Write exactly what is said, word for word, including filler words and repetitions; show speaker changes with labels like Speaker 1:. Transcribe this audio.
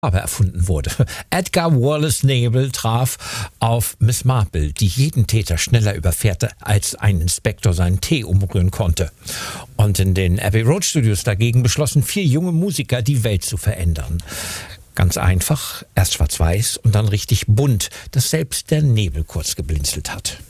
Speaker 1: aber erfunden wurde. Edgar Wallace Nebel traf auf Miss Marple, die jeden Täter schneller überfährte, als ein Inspektor seinen Tee umrühren konnte. Und in den Abbey Road Studios dagegen beschlossen vier junge Musiker, die Welt zu verändern. Ganz einfach, erst schwarz-weiß und dann richtig bunt, dass selbst der Nebel kurz geblinzelt hat.